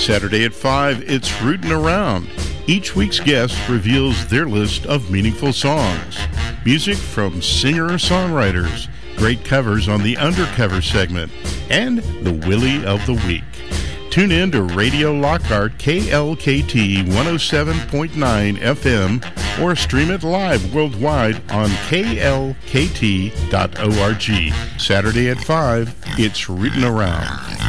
Saturday at 5, it's Rootin' Around. Each week's guest reveals their list of meaningful songs. Music from singer-songwriters, great covers on the Undercover segment, and the Willie of the Week. Tune in to Radio Lockhart KLKT 107.9 FM or stream it live worldwide on klkt.org. Saturday at 5, it's Rootin' Around.